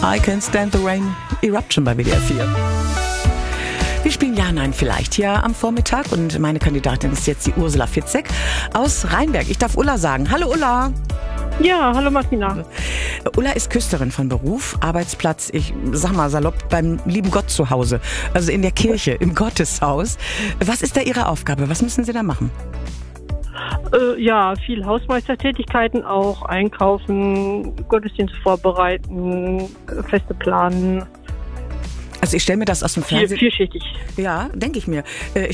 I Can't Stand the Rain, Eruption bei WDR 4. Wir spielen Ja, Nein, vielleicht hier am Vormittag und meine Kandidatin ist jetzt die Ursula Fitzek aus Rheinberg. Ich darf Ulla sagen. Hallo Ulla. Ja, hallo Martina. Ulla ist Küsterin von Beruf, Arbeitsplatz, ich sag mal salopp, beim lieben Gott zu Hause, also in der Kirche, im Gotteshaus. Was ist da Ihre Aufgabe? Was müssen Sie da machen? Ja, viel Hausmeistertätigkeiten auch, einkaufen, Gottesdienste vorbereiten, Feste planen. Also ich stelle mir das aus dem Fernsehen... Vielschichtig. Ja, denke ich mir.